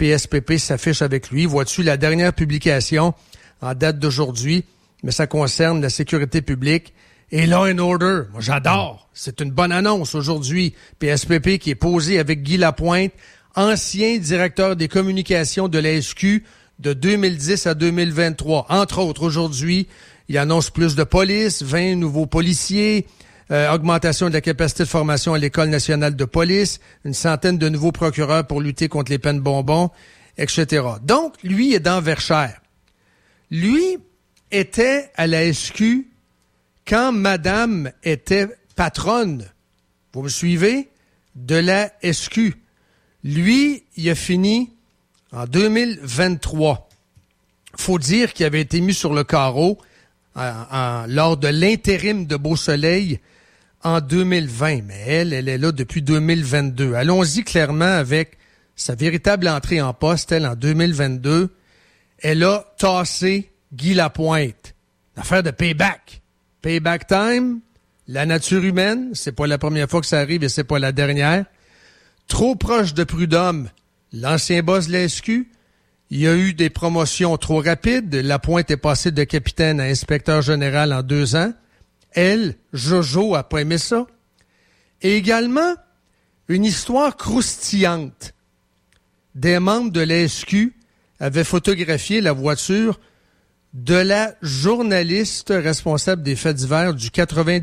PSPP s'affiche avec lui. Vois-tu la dernière publication en date d'aujourd'hui, mais ça concerne la sécurité publique et Law and Order. Moi, j'adore. C'est une bonne annonce aujourd'hui. PSPP qui est posé avec Guy Lapointe, ancien directeur des communications de la SQ de 2010 à 2023. Entre autres, aujourd'hui, il annonce plus de police, 20 nouveaux policiers, augmentation de la capacité de formation à l'École nationale de police, une centaine de nouveaux procureurs pour lutter contre les peines bonbons, etc. Donc, lui est dans Verchères. Lui était à la SQ quand madame était patronne, vous me suivez, de la SQ. Lui, il a fini en 2023. Faut dire qu'il avait été mis sur le carreau lors de l'intérim de Beausoleil en 2020. Mais elle est là depuis 2022. Allons-y clairement avec sa véritable entrée en poste, elle, en 2022. Elle a tassé Guy Lapointe. L'affaire de payback. Payback time, la nature humaine, c'est pas la première fois que ça arrive et c'est pas la dernière. Trop proche de Prud'homme, l'ancien boss de la SQ. Il y a eu des promotions trop rapides. Lapointe est passé de capitaine à inspecteur général en 2 ans. Elle, Jojo, a pas aimé ça. Et également, une histoire croustillante. Des membres de la SQ avaient photographié la voiture de la journaliste responsable des faits divers du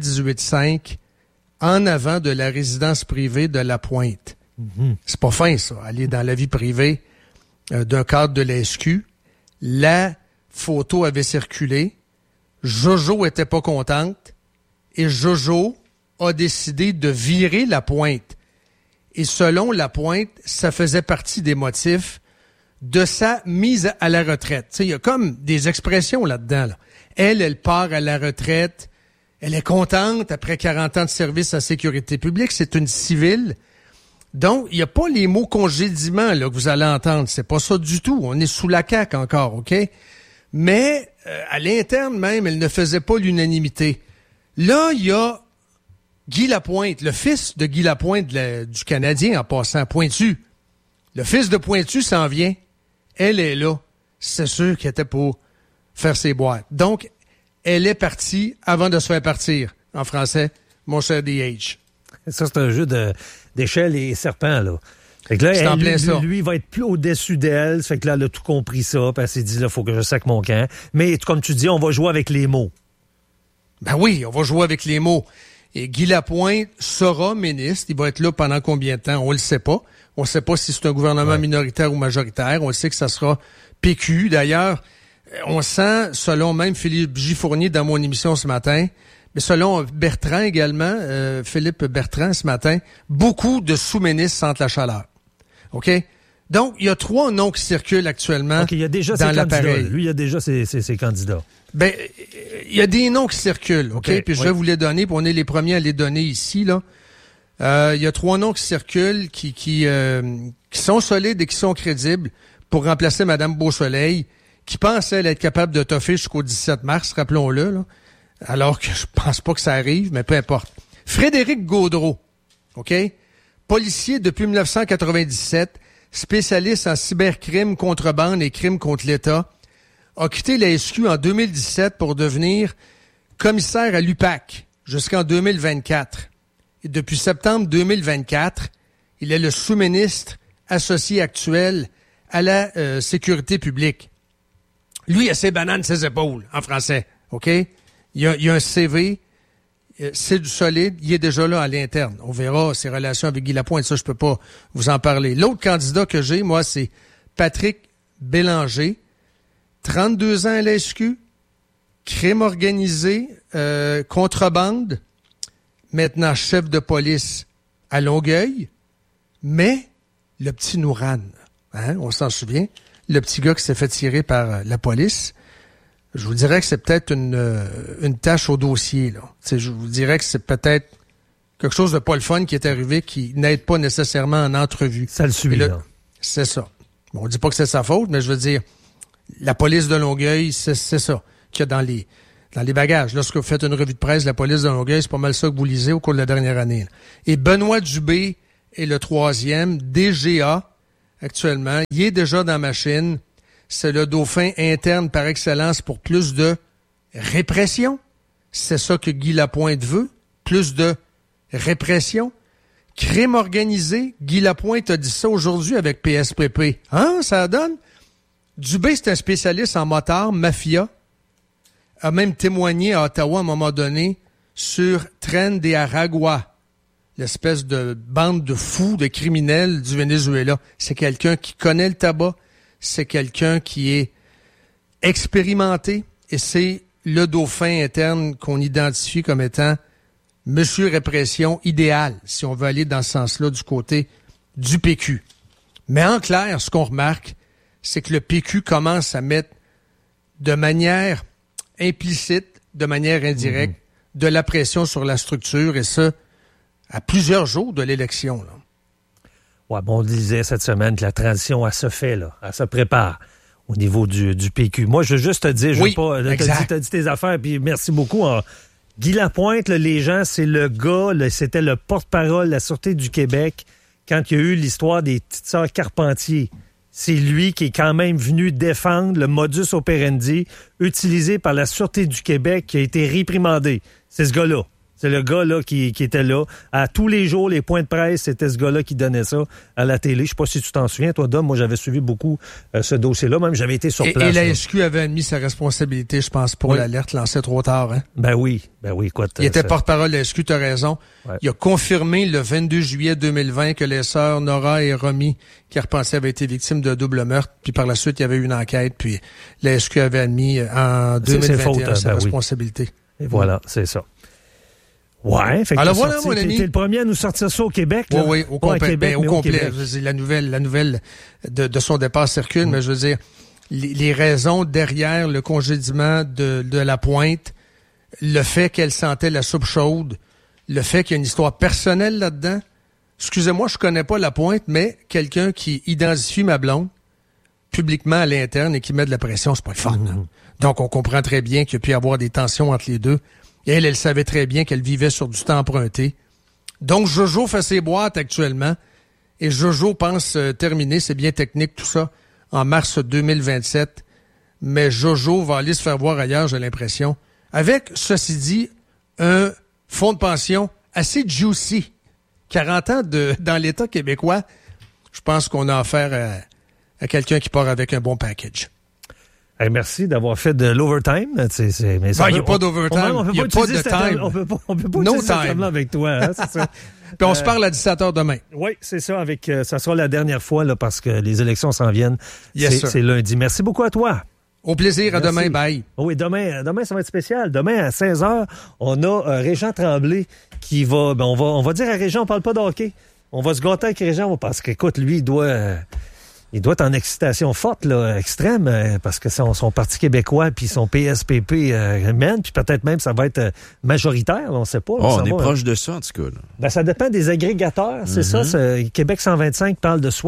98.5 en avant de la résidence privée de Lapointe. Mm-hmm. C'est pas fin, ça, aller dans la vie privée d'un cadre de la SQ. La photo avait circulé. Jojo était pas contente. Et Jojo a décidé de virer Lapointe. Et selon Lapointe, ça faisait partie des motifs de sa mise à la retraite. Il y a comme des expressions là-dedans. Là. Elle part à la retraite. Elle est contente après 40 ans de service à la sécurité publique. C'est une civile. Donc, il n'y a pas les mots congédiement là, que vous allez entendre. C'est pas ça du tout. On est sous la CAQ encore, OK? Mais à l'interne même, elle ne faisait pas l'unanimité. Là, il y a Guy Lapointe, le fils de Guy Lapointe du Canadien en passant, Pointu. Le fils de Pointu s'en vient. Elle est là. C'est sûr qu'elle était pour faire ses boîtes. Donc, elle est partie avant de se faire partir. En français, mon cher DH. Ça, c'est un jeu d'échelle et serpent, là. Fait que là, lui, il va être plus au-dessus d'elle. Fait que là, elle a tout compris ça. Puis elle s'est dit, là, faut que je sac mon camp. Mais, comme tu dis, on va jouer avec les mots. Ben oui, on va jouer avec les mots. Et Guy Lapointe sera ministre. Il va être là pendant combien de temps? On le sait pas. On ne sait pas si c'est un gouvernement minoritaire ou majoritaire. On le sait que ça sera PQ. D'ailleurs, on sent, selon même Philippe J. Fournier dans mon émission ce matin, mais selon Bertrand également, Philippe Bertrand ce matin, beaucoup de sous-ministres sentent la chaleur. OK? Donc, il y a 3 noms qui circulent actuellement il y a déjà dans ses l'appareil. Candidats. Lui, il y a déjà ses candidats. Ben, il y a des noms qui circulent, OK? Puis je vais vous les donner, puis on est les premiers à les donner ici, là. Il y a 3 noms qui circulent, qui sont solides et qui sont crédibles pour remplacer Mme Beausoleil, qui pense, elle, être capable de toffer jusqu'au 17 mars, rappelons-le, là. Alors que je pense pas que ça arrive, mais peu importe. Frédéric Gaudreau, OK? Policier depuis 1997, spécialiste en cybercrime, contrebande et crimes contre l'État, a quitté la SQ en 2017 pour devenir commissaire à l'UPAC jusqu'en 2024. Et depuis septembre 2024, il est le sous-ministre associé actuel à la sécurité publique. Lui, il a ses bananes, ses épaules, en français, OK? Il y a un CV, c'est du solide, il est déjà là à l'interne. On verra ses relations avec Guy Lapointe, ça, je peux pas vous en parler. L'autre candidat que j'ai, moi, c'est Patrick Bélanger, 32 ans à la SQ, crime organisé, contrebande, maintenant chef de police à Longueuil, mais le petit Nourane, hein, on s'en souvient, le petit gars qui s'est fait tirer par la police, je vous dirais que c'est peut-être une tâche au dossier, là. T'sais, je vous dirais que c'est peut-être quelque chose de pas le fun qui est arrivé, qui n'aide pas nécessairement en entrevue. Ça le suit, là. C'est ça. Bon, on dit pas que c'est sa faute, mais je veux dire, la police de Longueuil, c'est ça qu'il y a dans les bagages. Lorsque vous faites une revue de presse, la police de Longueuil, c'est pas mal ça que vous lisez au cours de la dernière année, là. Et Benoît Dubé est le 3e, DGA, actuellement. Il est déjà dans la machine. C'est le dauphin interne par excellence pour plus de répression. C'est ça que Guy Lapointe veut. Plus de répression. Crime organisé. Guy Lapointe a dit ça aujourd'hui avec PSPP. Hein, ça donne? Dubé, c'est un spécialiste en motards, mafia. A même témoigné à Ottawa à un moment donné sur Tren de Aragua, l'espèce de bande de fous, de criminels du Venezuela. C'est quelqu'un qui connaît le tabac, c'est quelqu'un qui est expérimenté, et c'est le dauphin interne qu'on identifie comme étant Monsieur Répression idéal, si on veut aller dans ce sens-là du côté du PQ. Mais en clair, ce qu'on remarque, c'est que le PQ commence à mettre de manière implicite, de manière indirecte, de la pression sur la structure, et ça, à plusieurs jours de l'élection. Là. Ouais, bon, on disait cette semaine que la transition, elle se fait, là. Elle se prépare au niveau du PQ. Moi, je veux juste te dire, je veux pas... T'as dit tes affaires, puis merci beaucoup. Guy Lapointe, là, les gens, c'est le gars, c'était le porte-parole de la Sûreté du Québec quand il y a eu l'histoire des petites sœurs Carpentier. C'est lui qui est quand même venu défendre le modus operandi utilisé par la Sûreté du Québec qui a été réprimandé. C'est ce gars-là. C'est le gars là qui était là. À tous les jours, les points de presse, c'était ce gars-là qui donnait ça à la télé. Je sais pas si tu t'en souviens, toi, Dom. Moi, j'avais suivi beaucoup ce dossier-là. Même, j'avais été sur place. Et la SQ avait admis sa responsabilité, je pense, pour l'alerte lancée trop tard. Hein? Ben oui, écoute. Il était porte-parole de la SQ, t'as raison. Ouais. Il a confirmé le 22 juillet 2020 que les sœurs Nora et Romy Carpentier avaient été victimes de double meurtre. Puis par la suite, il y avait eu une enquête. Puis la SQ avait admis en 2021 sa responsabilité. Et voilà, c'est ça. Ouais, fait que alors voilà, mon ami. T'es le premier à nous sortir ça au Québec. Là. Oui, au complet. Québec, au complet. La nouvelle de son départ circule, mais je veux dire, les raisons derrière le congédiement de Lapointe, le fait qu'elle sentait la soupe chaude, le fait qu'il y a une histoire personnelle là-dedans. Excusez-moi, je connais pas Lapointe, mais quelqu'un qui identifie ma blonde publiquement à l'interne et qui met de la pression, c'est pas le fun. Hein? Donc, on comprend très bien qu'il y a pu y avoir des tensions entre les deux. Et elle savait très bien qu'elle vivait sur du temps emprunté. Donc, Jojo fait ses boîtes actuellement. Et Jojo pense terminer, c'est bien technique tout ça, en mars 2027. Mais Jojo va aller se faire voir ailleurs, j'ai l'impression. Avec, ceci dit, un fonds de pension assez juicy. 40 ans dans l'État québécois, je pense qu'on a affaire à quelqu'un qui part avec un bon package. Hey, merci d'avoir fait de l'overtime. Il n'y a pas d'overtime. Il n'y a pas de time. On peut pas utiliser ce terme-là avec toi. Hein, c'est ça. Puis on se parle à 17h demain. Oui, c'est ça. Ça sera la dernière fois là, parce que les élections s'en viennent. Yes, c'est lundi. Merci beaucoup à toi. Au plaisir. Merci. À demain. Bye. Oui, demain, ça va être spécial. Demain, à 16h, on a Régent Tremblay qui va... Ben, on va dire à Régent, on parle pas de hockey. On va se gâter avec Régent parce qu'écoute, lui, il doit être en excitation forte, là, extrême, parce que son Parti québécois puis son PSPP mène, puis peut-être même ça va être majoritaire, on ne sait pas. On est proche de ça, en tout cas. Ben, ça dépend des agrégateurs, c'est ça. Québec 125 parle de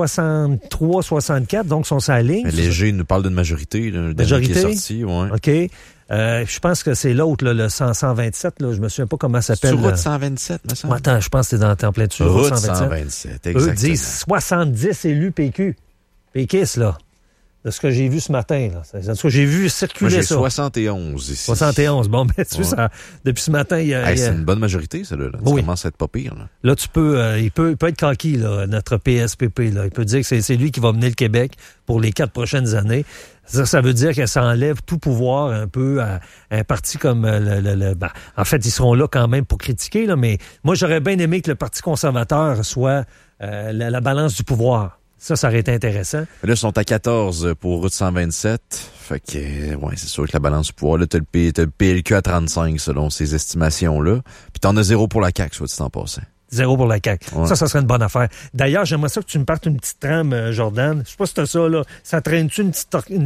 63, 64, donc sont sur la ligne. Mais Léger nous parle d'une majorité, là, majorité qui est sorti, ouais. OK. Je pense que c'est l'autre, là, le 127, là, je me souviens pas comment ça s'appelle. C'est route 127, me semble. Attends, je pense que c'est en plein dessus. Route 127, exactement. Eux disent 70 élus PQ. Péquistes, là, de ce que j'ai vu ce matin. Là. En tout cas, j'ai vu circuler. Moi, j'ai ça. 71 ici. 71. Bon, ben, tu sais, depuis ce matin, il y a... c'est une bonne majorité, ça, là. Ça commence à être pas pire, là. Là, il peut être coquille, là, notre PSPP, là. Il peut dire que c'est lui qui va mener le Québec pour les 4 prochaines années. Ça veut dire que ça enlève tout pouvoir un peu à un parti comme en fait, ils seront là quand même pour critiquer, là, mais moi, j'aurais bien aimé que le Parti conservateur soit la balance du pouvoir. Ça aurait été intéressant. Mais là, ils sont à 14 pour route 127. Fait que, ouais, c'est sûr que la balance du pouvoir, là, t'as le PLQ à 35 selon ces estimations-là. Puis t'en as 0 pour la CAQ, soit dit en passant. 0 pour la CAQ. Ouais. Ça serait une bonne affaire. D'ailleurs, j'aimerais ça que tu me partes une petite trame, Jordan. Je sais pas si t'as ça, là. Ça traîne-tu une petite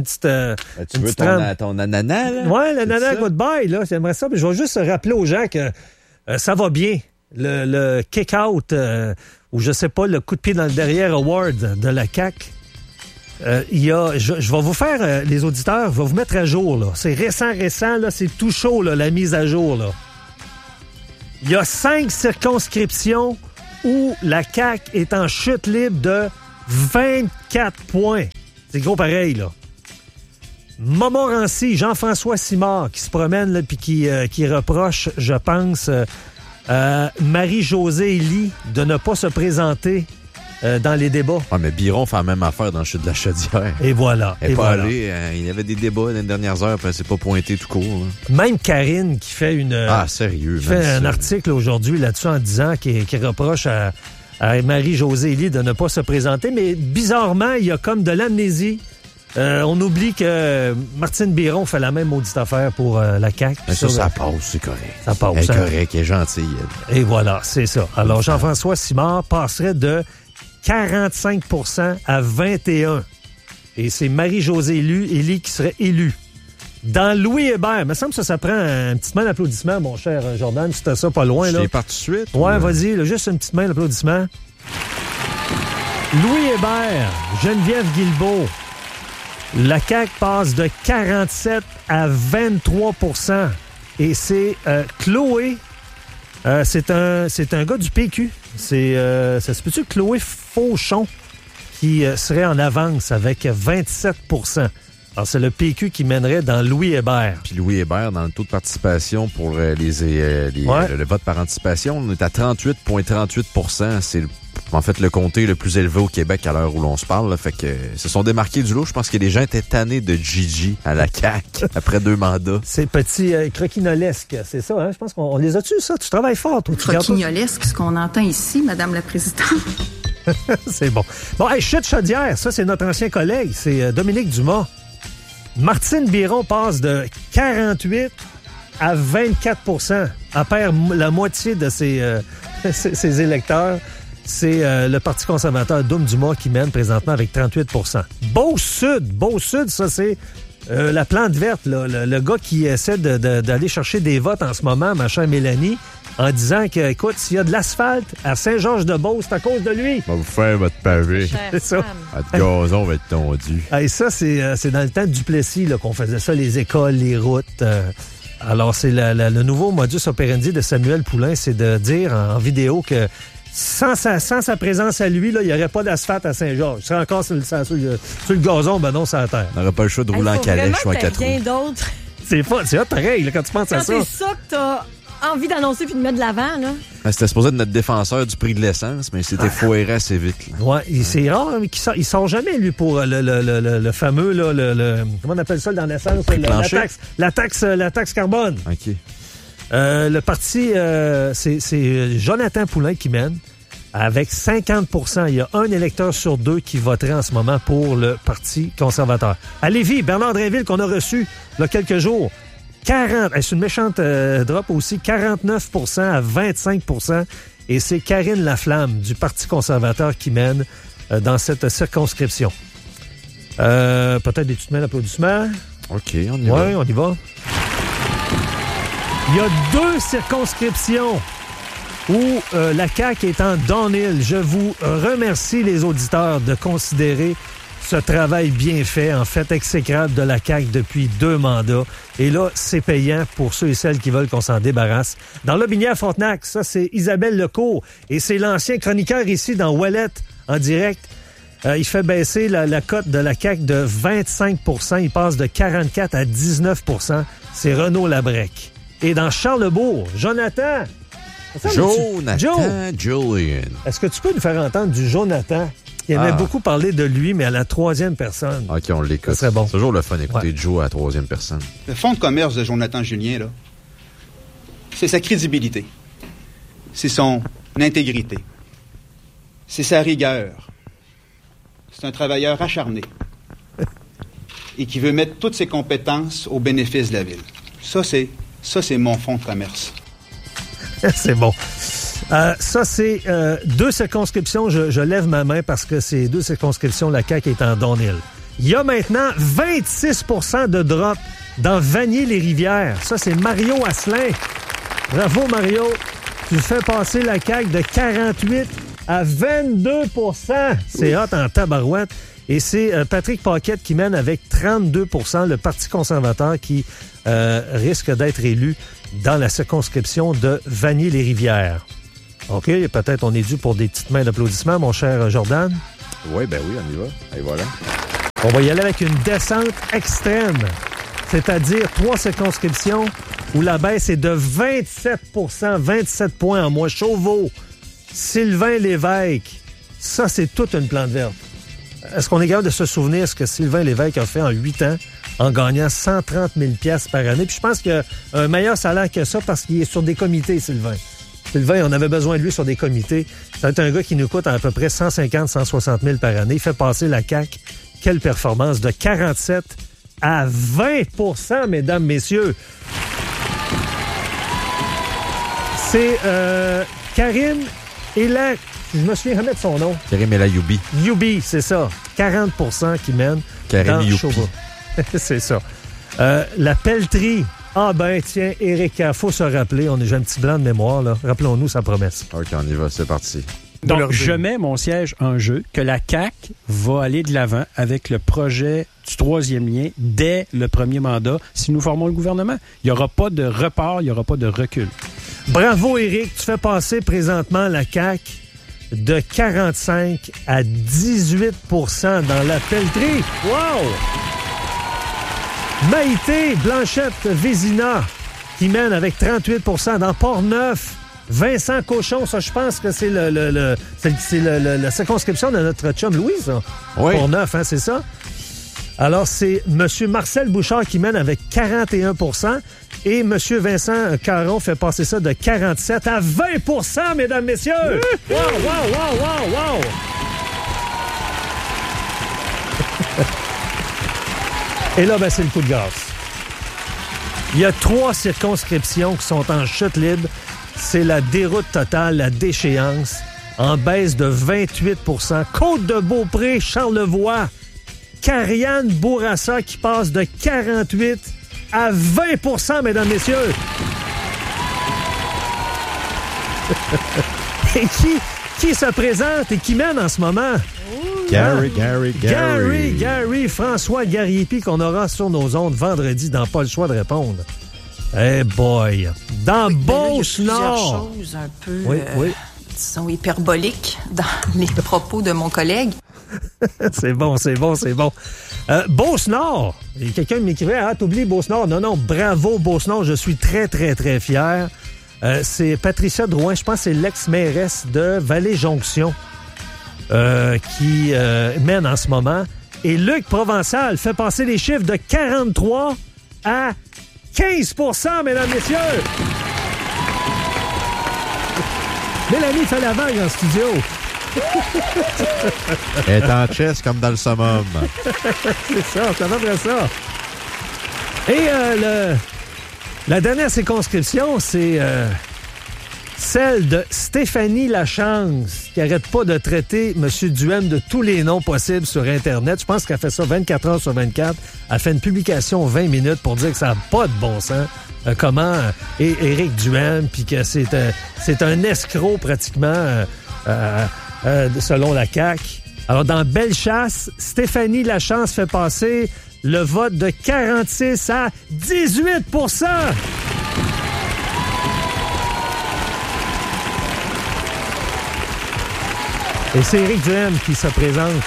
tu veux ton ananas, là? Ouais, l'ananas goodbye, là. J'aimerais ça. Mais je vais juste rappeler aux gens que ça va bien. Le kick-out, ou je sais pas, le coup de pied dans le derrière award de la CAQ. Je vais vous faire, les auditeurs, je vais vous mettre à jour, là. C'est récent, là. C'est tout chaud, là, la mise à jour, là. Il y a 5 circonscriptions où la CAQ est en chute libre de 24 points. C'est gros pareil, là. Montmorency, Jean-François Simard, qui se promène puis qui reproche, je pense, Marie-Josée Ely de ne pas se présenter dans les débats. Ah, mais Biron fait la même affaire dans le chute de la Chaudière. Et voilà. Elle n'est pas allée. Il y avait des débats dans les dernières heures, puis elle s'est pas pointée tout court. Hein. Même Karine qui fait sérieux. Qui fait un article aujourd'hui là-dessus en disant qu'il reproche à Marie-Josée Ely de ne pas se présenter. Mais bizarrement, il y a comme de l'amnésie. On oublie que Martine Biron fait la même maudite affaire pour la CAQ. Mais ça passe, c'est correct. Ça passe. Elle est correcte, elle est gentille. Et voilà, c'est ça. Alors, Jean-François Simard passerait de 45% à 21%. Et c'est Marie-Josée Ely qui serait élue. Dans Louis Hébert, il me semble que ça prend une petite main d'applaudissement, mon cher Jordan, si t'as ça pas loin. Je l'ai pas tout de suite. Ouais, vas-y, là, juste une petite main d'applaudissement. Louis Hébert, Geneviève Guilbeault. La CAQ passe de 47 à 23%. Et c'est Chloé. C'est un gars du PQ. Ça se peut-tu Chloé Fauchon qui serait en avance avec 27%. Alors, c'est le PQ qui mènerait dans Louis Hébert. Puis Louis Hébert, dans le taux de participation pour le vote par anticipation, on est à 38,38%. C'est en fait le comté le plus élevé au Québec à l'heure où l'on se parle. Là. Fait que se sont démarqués du lot. Je pense que les gens étaient tannés de Gigi à la CAQ après 2 mandats. C'est petit croquignolesque, c'est ça, hein? Je pense qu'on les a-tu, ça? Tu travailles fort, toi. Croquignolesque, ce qu'on entend ici, Madame la Présidente. C'est bon. Bon, hey, chute Chaudière, ça, c'est notre ancien collègue, c'est Dominique Dumas. Martine Biron passe de 48 à 24%. Elle perd la moitié de ses électeurs. C'est le Parti conservateur Dom Dumas qui mène présentement avec 38%. Beau-Sud, ça, c'est la plante verte, là, le gars qui essaie d'aller chercher des votes en ce moment, ma chère Mélanie, en disant que, écoute, s'il y a de l'asphalte à Saint-Georges-de-Beauce, c'est à cause de lui. On va vous faire votre pavé. C'est ça. Votre gazon va être tondu. Et ça, c'est dans le temps de Duplessis là, qu'on faisait ça, les écoles, les routes. Alors, c'est le nouveau modus operandi de Samuel Poulain, c'est de dire en vidéo que sans sa présence à lui, là, il n'y aurait pas d'asphalte à Saint-Georges. Il serait encore sur le gazon, ben non, sur la terre. On n'aurait pas le choix de rouler en calèche ou en 4 roues. Rien d'autre. C'est pareil, là, quand tu penses à ça. C'est ça que t'as envie d'annoncer puis de mettre de l'avant, là. C'était supposé être notre défenseur du prix de l'essence, mais c'était foiré assez vite. Là. Ouais, c'est rare hein, il sort jamais, lui, pour le fameux, là, comment on appelle ça dans l'essence? La taxe carbone. OK. Le parti, c'est Jonathan Poulain qui mène avec 50%. Il y a un électeur sur 2 qui voterait en ce moment pour le Parti conservateur. À Lévis, Bernard Drinville, qu'on a reçu il y a quelques jours, c'est une méchante drop aussi, 49% à 25%. Et c'est Karine Laflamme du Parti conservateur qui mène dans cette circonscription. Peut-être des petites mains d'applaudissements. OK, on y va. Oui, on y va. Il y a 2 circonscriptions où la CAQ est en downhill. Je vous remercie, les auditeurs, de considérer ce travail bien fait, en fait exécrable de la CAQ depuis 2 mandats. Et là, c'est payant pour ceux et celles qui veulent qu'on s'en débarrasse. Dans Lobinière-Frontenac, ça, c'est Isabelle Lecourt. Et c'est l'ancien chroniqueur ici dans Ouellette, en direct. Il fait baisser la cote de la CAQ de 25%. Il passe de 44 à 19%. C'est Renaud Labrec. Et dans Charlesbourg, Jonathan. Julian. Est-ce que tu peux nous faire entendre du Jonathan? Il aimait beaucoup parler de lui, mais à la 3e personne. OK, on l'écoute. Ça serait bon. C'est toujours le fun d'écouter Joe à la 3e personne. Le fonds de commerce de Jonathan Julien, là, c'est sa crédibilité. C'est son intégrité. C'est sa rigueur. C'est un travailleur acharné et qui veut mettre toutes ses compétences au bénéfice de la ville. Ça, c'est mon fonds de commerce. C'est bon. Ça, c'est 2 circonscriptions. Je lève ma main parce que c'est 2 circonscriptions, la CAQ est en downhill. Il y a maintenant 26% de drop dans Vanier-les-Rivières. Ça, c'est Mario Asselin. Bravo, Mario. Tu fais passer la CAQ de 48 à 22%. C'est hot en tabarouette. Et c'est Patrick Paquette qui mène avec 32%, le Parti conservateur qui risque d'être élu dans la circonscription de Vanier-les-Rivières. OK, peut-être on est dû pour des petites mains d'applaudissements, mon cher Jordan. Oui, ben oui, on y va. Et voilà. On va y aller avec une descente extrême, c'est-à-dire 3 circonscriptions où la baisse est de 27 27 points en moins. Chauveau, Sylvain Lévesque, ça, c'est toute une plante verte. Est-ce qu'on est capable de se souvenir ce que Sylvain Lévesque a fait en 8 ans en gagnant 130 000 $ par année? Puis je pense qu'il a un meilleur salaire que ça parce qu'il est sur des comités, Sylvain. Sylvain, on avait besoin de lui sur des comités. C'est un gars qui nous coûte à peu près 150-160 000 par année. Il fait passer la CAQ. Quelle performance de 47 à 20 mesdames, messieurs. C'est Karim Ela... Je me souviens jamais de son nom. Karim Ela-Youbi. Youbi, c'est ça. 40 qui mène. Karim Youbi. C'est ça. La pelleterie. Ah ben, tiens, Erika, faut se rappeler, j'ai un petit blanc de mémoire, là. Rappelons-nous sa promesse. OK, on y va, c'est parti. Donc, je mets mon siège en jeu que la CAQ va aller de l'avant avec le projet du 3e lien dès le premier mandat si nous formons le gouvernement. Il n'y aura pas de report, il n'y aura pas de recul. Bravo, Éric. Tu fais passer présentement la CAQ de 45 à 18 % dans la pelleterie. Wow! Maïté Blanchette-Vézina qui mène avec 38 % dans Port-Neuf. Vincent Cochon, ça, je pense que c'est la circonscription de notre chum Louis, ça. Oui. Port-Neuf, hein, c'est ça? Alors, c'est M. Marcel Bouchard qui mène avec 41 % et M. Vincent Caron fait passer ça de 47 à 20 %, mesdames, messieurs! Wow, wow, wow, wow, wow! Et là, ben, c'est le coup de grâce. Il y a 3 circonscriptions qui sont en chute libre. C'est la déroute totale, la déchéance, en baisse de 28 %. Côte-de-Beaupré, Charlevoix, Kariane Bourassa qui passe de 48 à 20 %, mesdames, messieurs. Et qui se présente et qui mène en ce moment? Gary. François Gariepi qu'on aura sur nos ondes vendredi dans Pas le choix de répondre. Hey boy! Dans Beauce-Nord! Il y a plusieurs choses un peu, disons, hyperboliques dans les propos de mon collègue. C'est bon. Beauce-Nord! Et quelqu'un m'écrivait, t'oublies Beauce-Nord? Non, bravo Beauce-Nord, je suis très, très, très fier. C'est Patricia Drouin, je pense que c'est l'ex-mairesse de Vallée-Jonction qui mène en ce moment. Et Luc Provençal fait passer les chiffres de 43 à 15 %, mesdames, messieurs! Mélanie fait la vague en studio. Elle est en chess comme dans le summum. C'est ça, ça va après ça. Et la dernière circonscription, c'est celle de Stéphanie Lachance, qui n'arrête pas de traiter M. Duhem de tous les noms possibles sur Internet. Je pense qu'elle fait ça 24 heures sur 24. Elle fait une publication 20 minutes pour dire que ça n'a pas de bon sens. Comment Éric Duhem, puis que c'est un escroc pratiquement, selon la CAQ. Alors, dans Bellechasse, Stéphanie Lachance fait passer le vote de 46 à 18 %. Et c'est Éric Duhem qui se présente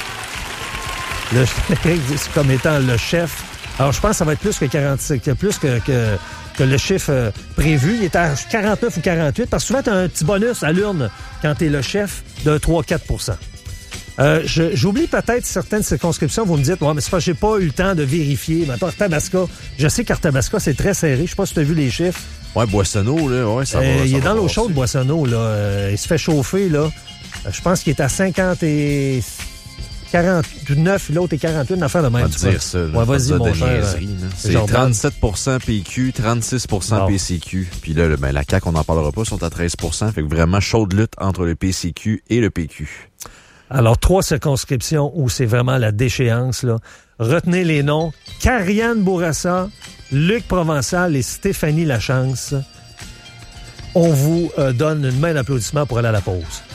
comme étant le chef. Alors, je pense que ça va être plus que 46, plus que le chiffre prévu. Il est à 49 ou 48, parce que souvent, tu as un petit bonus à l'urne quand tu es le chef de 3-4 %. J'oublie peut-être certaines circonscriptions. Vous me dites, mais c'est parce que j'ai pas eu le temps de vérifier. Maintenant, Arthabasca, je sais qu'Arthabasca, c'est très serré. Je sais pas si tu as vu les chiffres. Ouais, Boissonneau, là, ouais, ça va. Il est dans l'eau chaude, Boissonneau, là. Il se fait chauffer, là. Je pense qu'il est à 50 et 49, l'autre est 48, une affaire de même. On va dire ça. Ouais, vas-y, mon cher. C'est 37 % PQ, 36 % PCQ. Puis là, la CAQ, on n'en parlera pas, sont à 13 %. Fait que vraiment chaude lutte entre le PCQ et le PQ. Alors, 3 circonscriptions où c'est vraiment la déchéance, là. Retenez les noms. Kariane Bourassa, Luc Provençal et Stéphanie Lachance. On vous donne une main d'applaudissement pour aller à la pause.